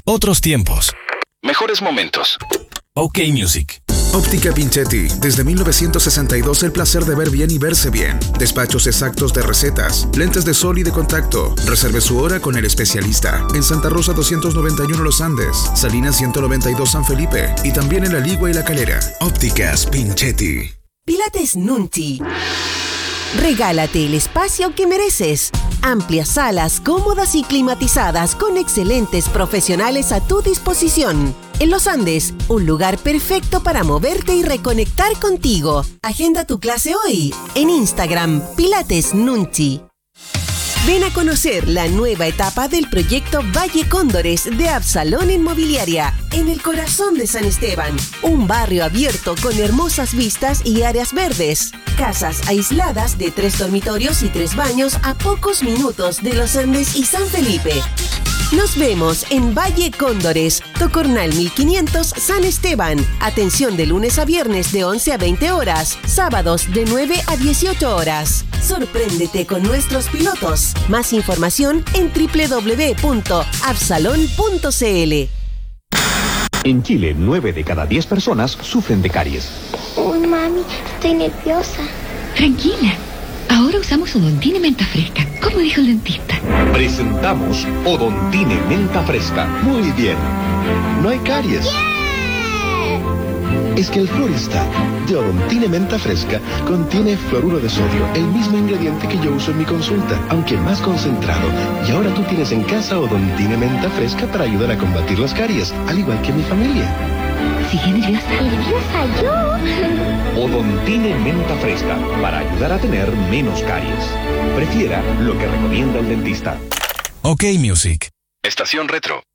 Otros tiempos. Mejores momentos. OK Music. Óptica Pinchetti. Desde 1962 el placer de ver bien y verse bien. Despachos exactos de recetas, lentes de sol y de contacto. Reserve su hora con el especialista. En Santa Rosa 291 Los Andes, Salinas 192 San Felipe y también en La Ligua y La Calera. Ópticas Pinchetti. Pilates Nunchi. Regálate el espacio que mereces. Amplias salas cómodas y climatizadas con excelentes profesionales a tu disposición. En Los Andes, un lugar perfecto para moverte y reconectar contigo. Agenda tu clase hoy en Instagram, Pilates Nunchi. Ven a conocer la nueva etapa del proyecto Valle Cóndores de Absalón Inmobiliaria, en el corazón de San Esteban. Un barrio abierto con hermosas vistas y áreas verdes. Casas aisladas de 3 dormitorios y 3 baños a pocos minutos de Los Andes y San Felipe. Nos vemos en Valle Cóndores, Tocornal 1500, San Esteban. Atención de lunes a viernes de 11 a 20 horas, sábados de 9 a 18 horas. Sorpréndete con nuestros pilotos. Más información en www.absalon.cl. En Chile, 9 de cada 10 personas sufren de caries. Uy, mami, estoy nerviosa. Tranquila. Ahora usamos Odontine Menta Fresca, como dijo el dentista. Presentamos Odontine Menta Fresca. Muy bien. No hay caries. ¡Yeah! Es que el Florista de Odontine Menta Fresca contiene fluoruro de sodio, el mismo ingrediente que yo uso en mi consulta, aunque más concentrado. Y ahora tú tienes en casa Odontine Menta Fresca para ayudar a combatir las caries, al igual que mi familia. ¿Sigue nerviosa? ¿Nerviosa yo? Odontine Menta Fresca, para ayudar a tener menos caries. Prefiera lo que recomienda el dentista. OK Music. Estación Retro.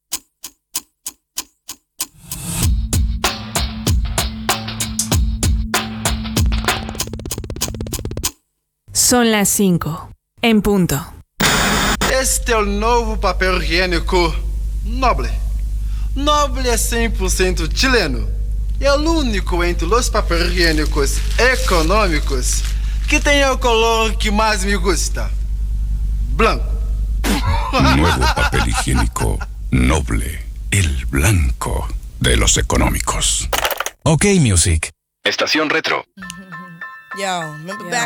Son las 5, en punto. Este é o novo papel higiênico Noble. Noble é 100% chileno. É o único entre os papéis higiênicos econômicos que tem o color que mais me gusta. Blanco. Nuevo papel higiénico Noble. El blanco de los económicos. OK Music. Estación Retro. Yo, remember back